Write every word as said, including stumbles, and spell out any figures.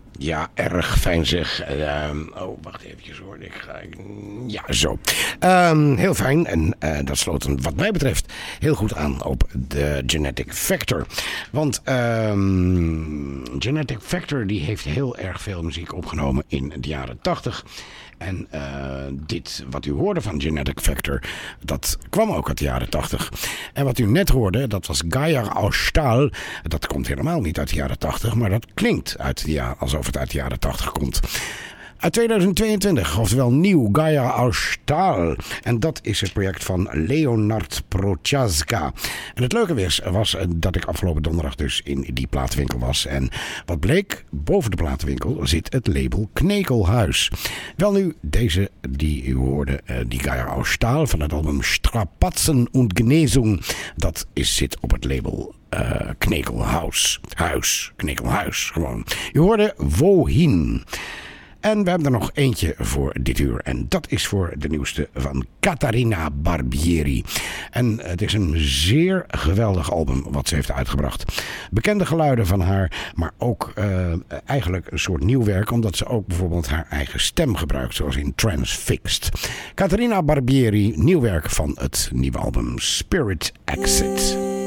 Ja, erg fijn zeg. Um, oh, wacht eventjes hoor. Ik ga, ja, zo. Um, heel fijn. En uh, dat sloot een, wat mij betreft heel goed aan op de Genetic Factor. Want um, Genetic Factor die heeft heel erg veel muziek opgenomen in de jaren tachtig. En uh, dit wat u hoorde van Genetic Factor, dat kwam ook uit de jaren tachtig. En wat u net hoorde, dat was Geier aus Stahl. Dat komt helemaal niet uit de jaren tachtig, maar dat klinkt uit de ja, alsof het uit de jaren tachtig komt. Uit tweeduizend tweeëntwintig, oftewel nieuw, Geier aus Stahl. En dat is het project van Leonard Prochaska. En het leuke was, was dat ik afgelopen donderdag dus in die platenwinkel was. En wat bleek, boven de platenwinkel zit het label Knekelhuis. Wel nu, deze die u hoorde, die Geier aus Stahl van het album Strapazen und Genesung. Dat is, zit op het label uh, Knekelhuis. Huis, Knekelhuis, gewoon. U hoorde Wohin. En we hebben er nog eentje voor dit uur. En dat is voor de nieuwste van Caterina Barbieri. En het is een zeer geweldig album wat ze heeft uitgebracht. Bekende geluiden van haar, maar ook uh, eigenlijk een soort nieuw werk. Omdat ze ook bijvoorbeeld haar eigen stem gebruikt, zoals in Transfixed. Caterina Barbieri, nieuw werk van het nieuwe album Spirit Exit.